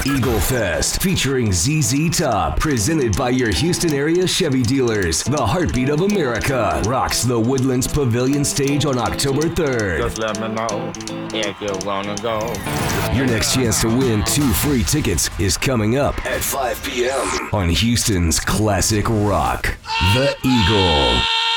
Eagle Fest, featuring ZZ Top, presented by your Houston area Chevy dealers. The Heartbeat of America rocks the Woodlands Pavilion stage on October 3rd. Just let me know if you wanna go. Your next chance to win 2 free tickets is coming up at 5 p.m. on Houston's Classic Rock. The Eagle.